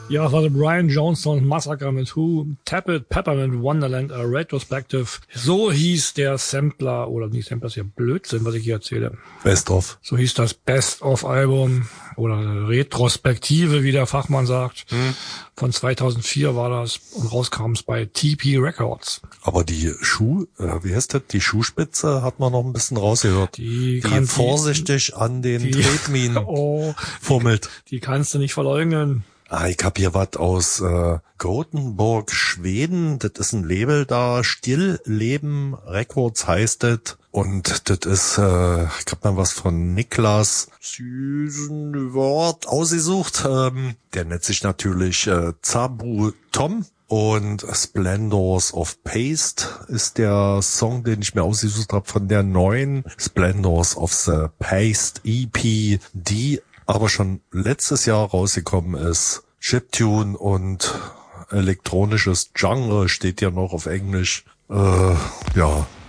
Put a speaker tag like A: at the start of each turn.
A: Ja, es war der Brian Jonestown Massacre mit Who, Tap It, Peppermint Wonderland, a Retrospective. So hieß der Sampler, oder nicht Sampler, ist ja Blödsinn, was ich hier erzähle.
B: Best of.
A: So hieß das Best-of-Album oder Retrospektive, wie der Fachmann sagt. Von 2004 war das und rauskam es bei TP Records.
B: Aber die wie heißt das? Die Schuhspitze hat man noch ein bisschen rausgehört. Die vorsichtig an den Tretminen fummelt.
A: Die kannst du nicht verleugnen.
B: Ich hab hier was aus Gothenburg, Schweden. Das ist ein Label da. Stillleben Records heißt das. Und das ist, ich hab mal was von Niklas süßen Wort ausgesucht. Der nennt sich natürlich Zabu Tom. Und Splendors of Paste ist der Song, den ich mir ausgesucht habe von der neuen Splendors of the Paste EP, die aber schon letztes Jahr rausgekommen ist. Chiptune und elektronisches Genre steht ja noch auf Englisch. Ja,